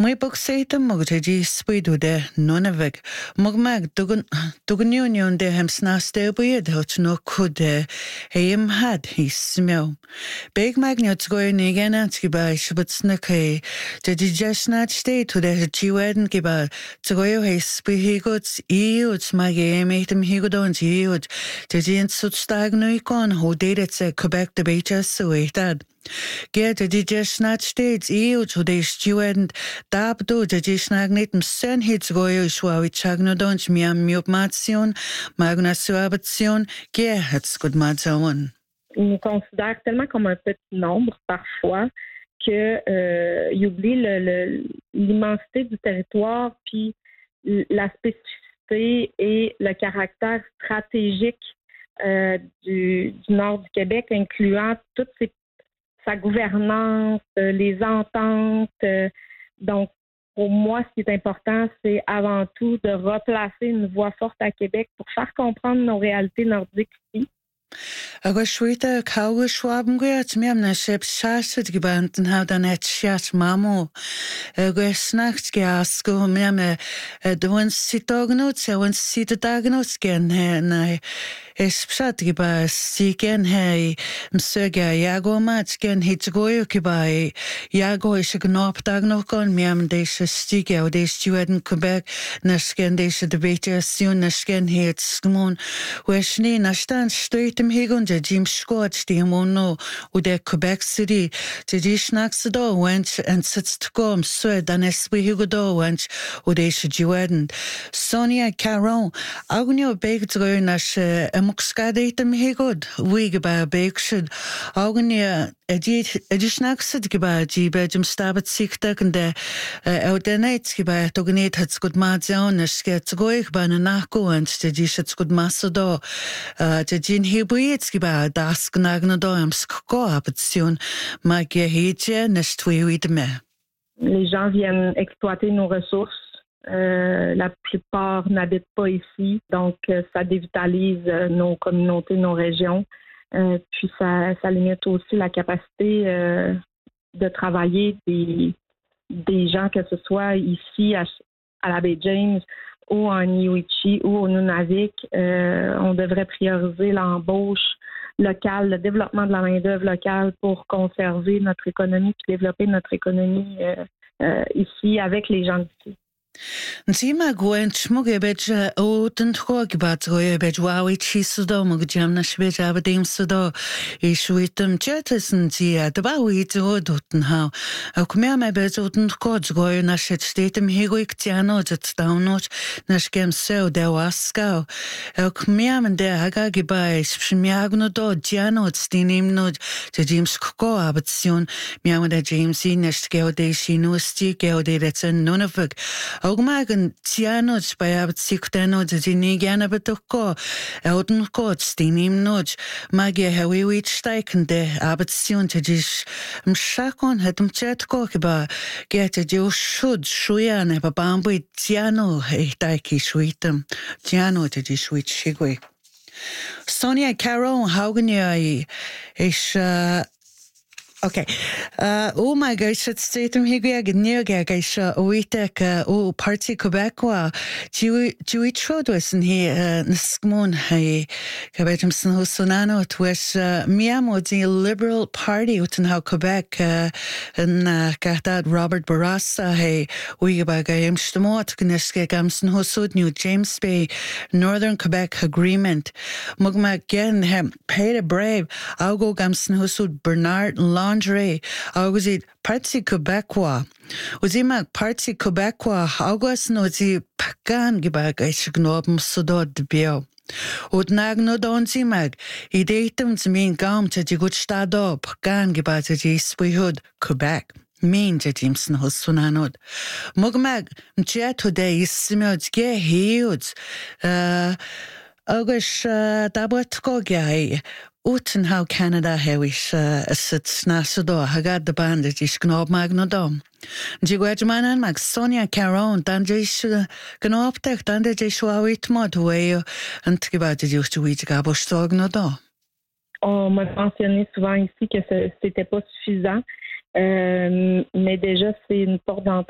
Mwy bwg seitym mwg jadi spwydu de nonavig. Mwg mag dugan union de hem snaste bwyd hwt no kude heim had hi smel. Beg magniot goy nigenat giba shbutsna kay jadi jasnat state to de jiweden giba tgoyo he spyhigots iuts mage meitem higodons iut jadi en sutstag nuikon ho dedet se Quebec de becha suetad. Get the Jesnat States EU to the steward Dabdo the Jesnagnit Sen hits goyo Schwawichagnodons miam miopmation, magna suabation, Gerhats good madzawan. Il nous considère tellement comme un petit nombre parfois que il oublie l'immensité du territoire puis la spécificité et le caractère stratégique du nord du Québec, incluant toutes sa gouvernance, les ententes. Donc, pour moi, ce qui est important, c'est avant tout de replacer une voix forte à Québec pour faire comprendre nos réalités nordiques ici. Agus shwita kawa schwaben gwyat miam na shep shasad gibant yn hawd an et shiat mamo. Gwyas nacht giasgo miam dwan sitognot se wan sitodagnot gen he na espshat giba si gen he msöga yago mat gen hitgoyo giba yago is gnop dagnokon miam desha stige o des jueden Quebec na sken desha debate sion na sken het skmon weshni na stan stoit Higon de Jim Scott die mono u de Quebec City de Dishnaksedo went and sits to come so dan eswi higodo went u de shjueden Sonia Caron agnio begdro nas emokskadetem higod wigeba begshud agnio edishnakset geba jibe jim stabat sikta kende eudenait geba tognit hats good madzion sket goig ban nachgo and de dishat good masodo de jin Bwyt gyda dasg nagna doem skgo abitsion ma gehidje nestwiwid me. Les gens viennent exploiter nos ressources. La plupart n'habitent pas ici, donc ça dévitalise nos communautés, nos régions. Puis ça limite aussi la capacité de travailler des gens, que ce soit ici à la baie James ou en Iwichi ou au Nunavik. On devrait prioriser l'embauche locale, le développement de la main-d'œuvre locale pour conserver notre économie puis développer notre économie ici avec les gens d'ici. Nzima gwent mugabej o tntkhog batgoy bejwawi chisudo mugjamna shbej abadim sudo ishwitum jetsen zia dabawi to dotnhau akmea me bezotn kodzgoy na shtetem higoik tiano zet downot nashkem so dewaskau akmea men de hagagibai shmiagno do tiano stinim no james kko abatsion miamada james nestgeo de shinusti geo de retsen nonavik Ogmagan tianots by abtsiktanot zinigana betoko elden kots dinim noj magia hawi wit steikende abtsion tjis mshakon hatum chatko kiba get jo should shuyan ba bambu tiano taiki shuitum tiano tjis wit shigwe Sonia Caron Haugania is Okay. Oh my gosh, it's statum higuag nirgag isha oitek o Parti Quebecois. Dewey Trodwis and he Niskmon he Kabejamson Hosonano twis Miamo the Liberal Party utan how Quebec and Gatad Robert Barassa he Uyabagayam Stamot Gniske Gamson Hosud New James Bay Northern Quebec Agreement. Mugma gen hem paid a brave Augo Gamson Hosud Bernard Andre agus it Parti Quebecois. Uzima Parti Quebecois agus no zi pagan gibag ishgnobm sudod de bio. Ud nagno don zimag ideitum zmin gam te gut stado pagan gibag zi spihud Quebec. Mean Jimson Hosunanod. Mugmag mjet today is simod ge hiuds. Agus dabot gogai. Uten how Canada hewish sit snasado hagad the bandit is knob magnodom. Jigwajman mag Sonia Caron dandish gnoptek dandish wawit mod way and gibad used to eat gabostognodom. On m'a mentionné souvent ici que c'était pas suffisant, mais déjà c'est une porte d'entrée